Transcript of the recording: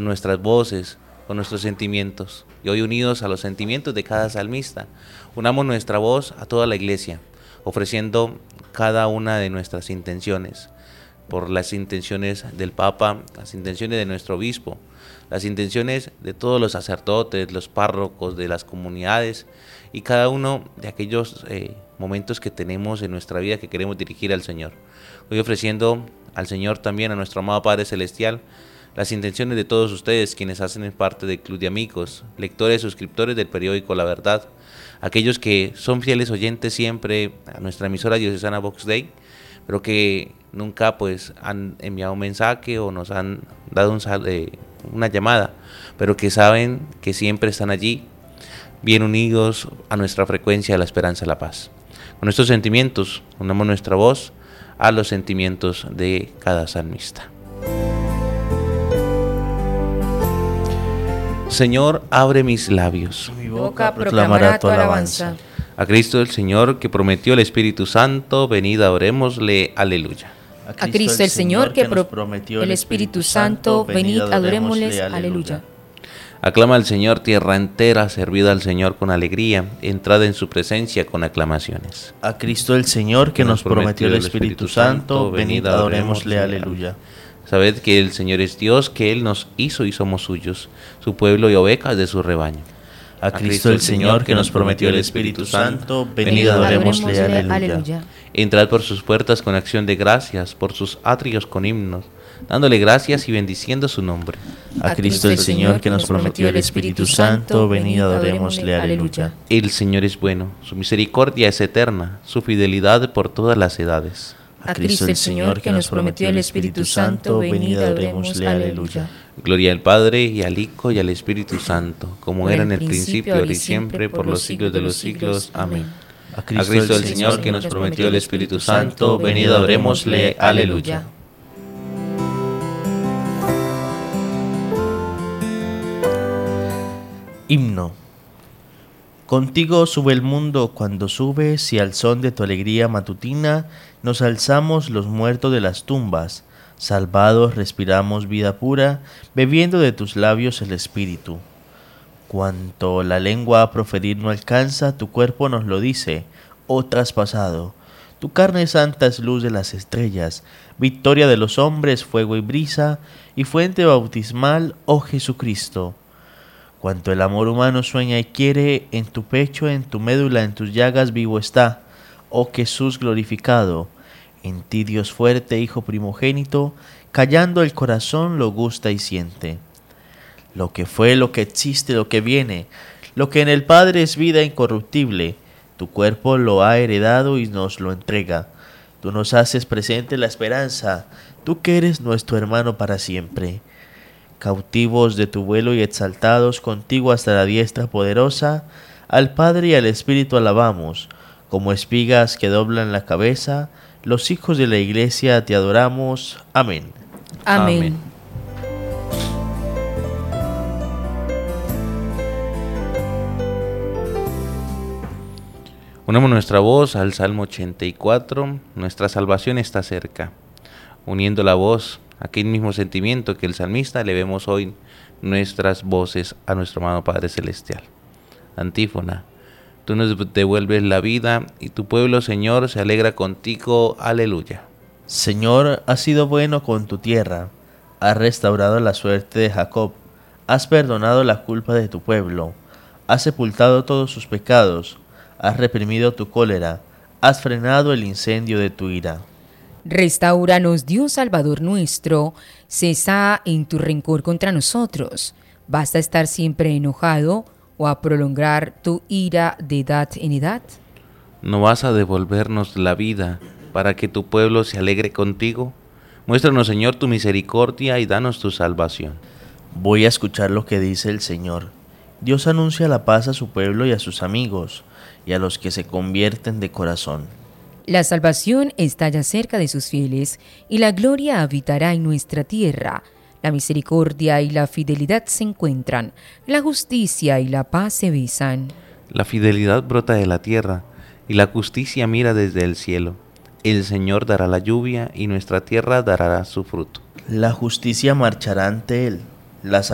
nuestras voces, con nuestros sentimientos. Y hoy, unidos a los sentimientos de cada salmista, unamos nuestra voz a toda la iglesia, ofreciendo cada una de nuestras intenciones, por las intenciones del Papa, las intenciones de nuestro obispo, las intenciones de todos los sacerdotes, los párrocos de las comunidades y cada uno de aquellos momentos que tenemos en nuestra vida que queremos dirigir al Señor. Hoy ofreciendo al Señor también, a nuestro amado Padre Celestial, las intenciones de todos ustedes quienes hacen parte del Club de Amigos, lectores, suscriptores del periódico La Verdad, aquellos que son fieles oyentes siempre a nuestra emisora diocesana Vox Dei, pero que nunca pues han enviado un mensaje o nos han dado una llamada, pero que saben que siempre están allí, bien unidos a nuestra frecuencia de la esperanza y la paz. Con estos sentimientos, unamos nuestra voz a los sentimientos de cada salmista. Señor, abre mis labios. Mi boca proclamará tu alabanza. A Cristo el Señor, que prometió el Espíritu Santo, venid adorémosle, aleluya. A Cristo el Señor, que prometió el Espíritu Santo, venid adorémosle, aleluya. Aclama al Señor tierra entera, servid al Señor con alegría, entrad en su presencia con aclamaciones. A Cristo el Señor, que nos prometió el Espíritu Santo, venid adorémosle, aleluya. Sabed que el Señor es Dios, que Él nos hizo y somos suyos, su pueblo y ovejas de su rebaño. A Cristo el Señor, que nos prometió el Espíritu Santo, venid adorémosle, aleluya. Entrad por sus puertas con acción de gracias, por sus atrios con himnos, dándole gracias y bendiciendo su nombre. A Cristo el Señor, que nos prometió el Espíritu Santo, venid adorémosle, aleluya. El Señor es bueno, su misericordia es eterna, su fidelidad por todas las edades. A Cristo el Señor, que nos prometió el Espíritu Santo, venid adorémosle, aleluya. Gloria al Padre, y al Hijo, y al Espíritu Santo, como era en el principio, ahora y siempre, por los siglos de los siglos. Amén. A Cristo el Señor, que nos prometió el Espíritu Santo, venid adorémosle, aleluya. Himno. Contigo sube el mundo cuando subes, y al son de tu alegría matutina nos alzamos los muertos de las tumbas. Salvados respiramos vida pura, bebiendo de tus labios el Espíritu. Cuanto la lengua a proferir no alcanza, tu cuerpo nos lo dice, oh traspasado. Tu carne santa es luz de las estrellas, victoria de los hombres, fuego y brisa, y fuente bautismal, oh Jesucristo. Cuanto el amor humano sueña y quiere, en tu pecho, en tu médula, en tus llagas vivo está, oh Jesús glorificado. En ti Dios fuerte, Hijo primogénito, callando el corazón lo gusta y siente. Lo que fue, lo que existe, lo que viene, lo que en el Padre es vida incorruptible, tu cuerpo lo ha heredado y nos lo entrega. Tú nos haces presente la esperanza, tú que eres nuestro hermano para siempre. Cautivos de tu vuelo y exaltados contigo hasta la diestra poderosa, al Padre y al Espíritu alabamos, como espigas que doblan la cabeza, los hijos de la Iglesia te adoramos. Amén. Amén. Unamos nuestra voz al Salmo 84, nuestra salvación está cerca. Uniendo la voz, aquel mismo sentimiento que el salmista, elevemos hoy nuestras voces a nuestro amado Padre Celestial. Antífona. Tú nos devuelves la vida y tu pueblo, Señor, se alegra contigo. Aleluya. Señor, has sido bueno con tu tierra, has restaurado la suerte de Jacob, has perdonado la culpa de tu pueblo, has sepultado todos sus pecados, has reprimido tu cólera, has frenado el incendio de tu ira. Restáuranos, Dios Salvador nuestro, cesa en tu rencor contra nosotros. ¿Basta estar siempre enojado o a prolongar tu ira de edad en edad? ¿No vas a devolvernos la vida para que tu pueblo se alegre contigo? Muéstranos, Señor, tu misericordia y danos tu salvación. Voy a escuchar lo que dice el Señor. Dios anuncia la paz a su pueblo y a sus amigos, y a los que se convierten de corazón. La salvación está ya cerca de sus fieles, y la gloria habitará en nuestra tierra. La misericordia y la fidelidad se encuentran, la justicia y la paz se besan. La fidelidad brota de la tierra, y la justicia mira desde el cielo. El Señor dará la lluvia, y nuestra tierra dará su fruto. La justicia marchará ante él, la